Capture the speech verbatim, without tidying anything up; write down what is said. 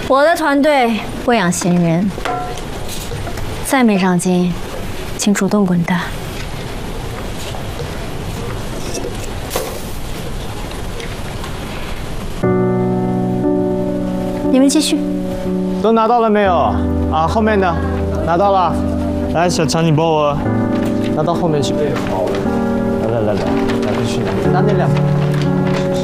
我的团队不养闲人，再没长进，请主动滚蛋。你们继续。 都拿到了没有？啊，后面的拿到了。来，小强，你帮我拿到后面去。来来来来，来，快去拿，拿那两个。